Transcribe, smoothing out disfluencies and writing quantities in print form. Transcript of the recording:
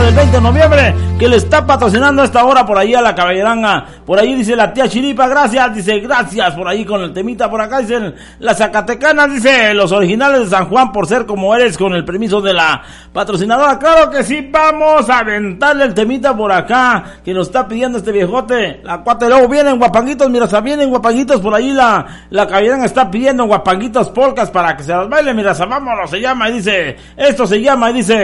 del 20 de noviembre, que le está patrocinando a esta hora por ahí a la Caballeranga. Por ahí dice la tía Chiripa, gracias, dice gracias por ahí con el temita. Por acá dicen las Zacatecanas, dice los originales de San Juan por ser como eres, con el permiso de la patrocinadora. Claro que sí, vamos a aventarle el temita por acá que nos está pidiendo este viejote. La cuate, luego vienen guapanguitos, mira, vienen guapanguitos por ahí, la Caballeranga está pidiendo guapanguitos polcas para que se las baile, mira, vámonos, se llama y dice, esto se llama y dice